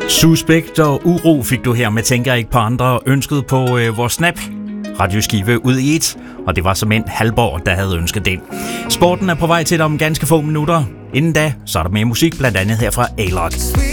Suspekt og uro fik du her med Tænker ikke på andre, ønsket på vores Snap radioskive ud i et, og det var som en Halvborg, der havde ønsket det. Sporten er på vej til om ganske få minutter. Inden da, så er der mere musik, blandt andet her fra A-Lot.